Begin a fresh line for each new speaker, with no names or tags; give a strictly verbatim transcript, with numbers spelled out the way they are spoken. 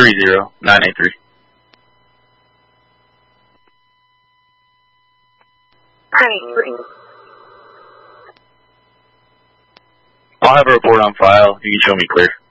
three zero nine eight three. I'll have a report on file. You can show me clear.